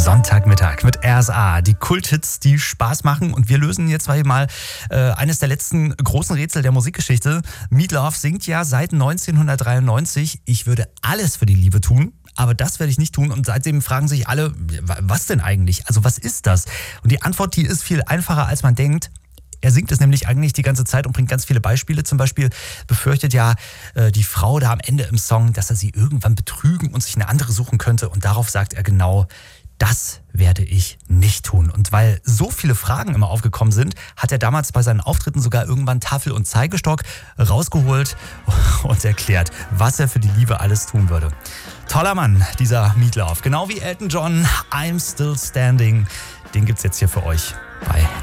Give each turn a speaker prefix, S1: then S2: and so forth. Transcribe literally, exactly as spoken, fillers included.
S1: Sonntagmittag mit R S A. Die Kulthits, die Spaß machen. Und wir lösen jetzt mal äh, eines der letzten großen Rätsel der Musikgeschichte. Meatloaf singt ja seit neunzehnhundertdreiundneunzig: Ich würde alles für die Liebe tun, aber das werde ich nicht tun. Und seitdem fragen sich alle, was denn eigentlich? Also was ist das? Und die Antwort, die ist viel einfacher, als man denkt. Er singt es nämlich eigentlich die ganze Zeit und bringt ganz viele Beispiele. Zum Beispiel befürchtet ja äh, die Frau da am Ende im Song, dass er sie irgendwann betrügen und sich eine andere suchen könnte. Und darauf sagt er genau: Das werde ich nicht tun. Und weil so viele Fragen immer aufgekommen sind, hat er damals bei seinen Auftritten sogar irgendwann Tafel und Zeigestock rausgeholt und erklärt, was er für die Liebe alles tun würde. Toller Mann, dieser Meatloaf. Genau wie Elton John, I'm Still Standing. Den gibt's jetzt hier für euch bei